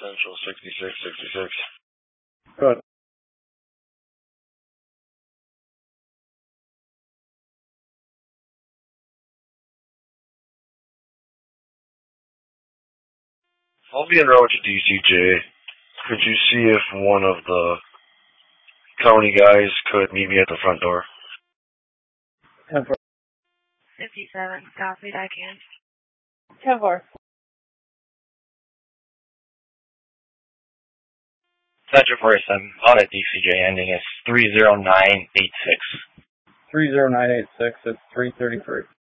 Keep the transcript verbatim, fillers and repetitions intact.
Central sixty-six sixty-six. Good. I'll be en route to D C J. Could you see if one of the county guys could meet me at the front door? ten four. fifty-seven, copied, I can. ten four. Central forty-seven, out at D C J, ending is three zero nine eight six. three zero nine eight six, it's three thirty-three.